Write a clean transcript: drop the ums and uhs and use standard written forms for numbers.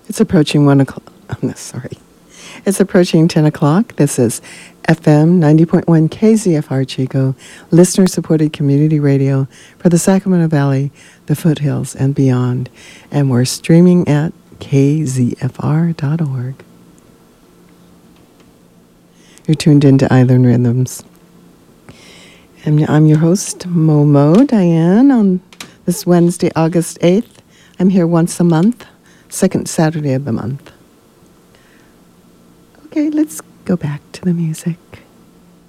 It's approaching 1 o'clock. Oh, no, sorry. It's approaching 10 o'clock. This is FM 90.1 KZFR Chico, listener-supported community radio for the Sacramento Valley, the foothills, and beyond. And we're streaming at kzfr.org. You're tuned into Island Rhythms. And I'm your host, Momo Diane, on this Wednesday, August 8th. I'm here once a month, second Saturday of the month. Okay, let's go back to the music.